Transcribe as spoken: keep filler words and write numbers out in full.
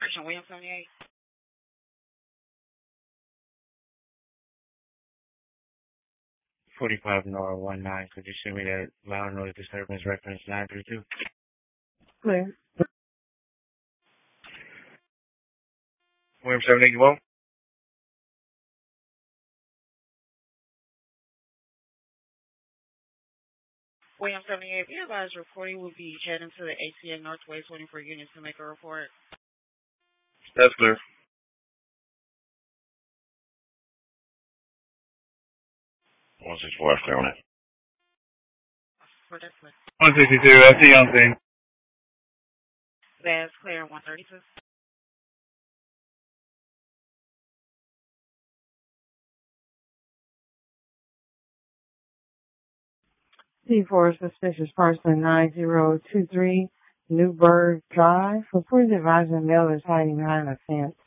Christian Williams, seventy-eight. forty-five Nora one nine. Could you send me that loud noise disturbance reference nine three two? Clear. Williams seventy-eight, you won't? Williams, seventy-eight. Be advised reporting will be heading to the A T M Northwest waiting for units to make a report. That's clear. one sixty-four, that's clear on that. For that's clear. one sixty-two, I see you on scene. That's clear, one thirty-two. C four suspicious person nine zero two three Newburgh Drive. Reported advising mail is hiding behind a fence.